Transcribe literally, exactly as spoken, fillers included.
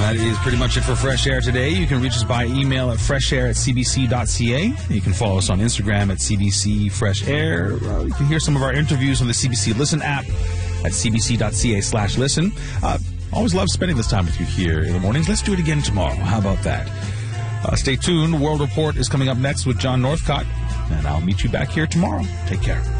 that is pretty much it for Fresh Air today. You can reach us by email at freshair at c b c dot c a. You can follow us on Instagram at C B C Fresh Air. Uh, you can hear some of our interviews on the C B C Listen app at c b c dot c a slash listen. Uh, always love spending this time with you here in the mornings. Let's do it again tomorrow. How about that? Uh, stay tuned. World Report is coming up next with John Northcott, and I'll meet you back here tomorrow. Take care.